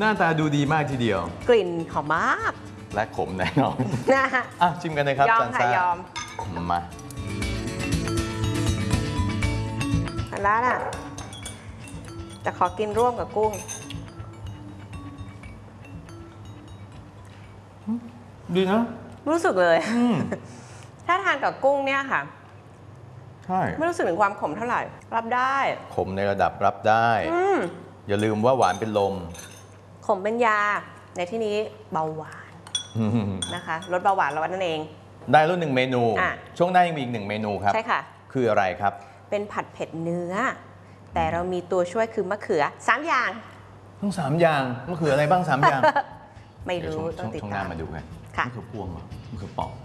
หน้าตาดูดีมากทีเดียวกลิ่นหอมมากและขมแน่นอนนะฮะชิมกันเลยครับยอมซันค่ะซ่ายอมมาอันนั้นอ่ะแต่ขอกินร่วมกับกุ้งดีนะรู้สึกเลย ถ้าทานกับกุ้งเนี่ยค่ะใช่ไม่รู้สึกถึงความขมเท่าไหร่ รับได้ขมในระดับรับได้ อย่าลืมว่าหวานเป็นลมขมเป็นยา ในที่นี้เบาหวานนะคะลดเบาหวานเรานั่นเองได้แล้ว1 เมนูอ่ะช่วงหน้ายังมีอีก1 เมนูครับใช่ค่ะคืออะไรครับเป็นผัดเผ็ดเนื้อ แต่เรามีตัวช่วยคือมะเขือ3 อย่างทั้ง3 อย่างมะเขืออะไรบ้าง3 อย่างไม่เดี๋ยวรู้ต้องติดช่วงหตาน้าม มาดูกันค่ะมะเขือพวงเหรอมะเขือเปอก